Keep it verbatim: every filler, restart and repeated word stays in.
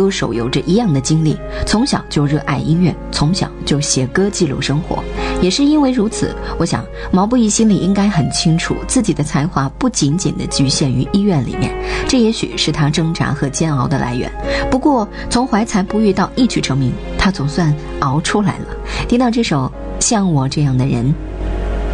都手有着一样的经历，从小就热爱音乐，从小就写歌记录生活。也是因为如此，我想毛不易心里应该很清楚，自己的才华不仅仅的局限于医院里面，这也许是他挣扎和煎熬的来源。不过从怀才不遇到一曲成名，他总算熬出来了。听到这首像我这样的人，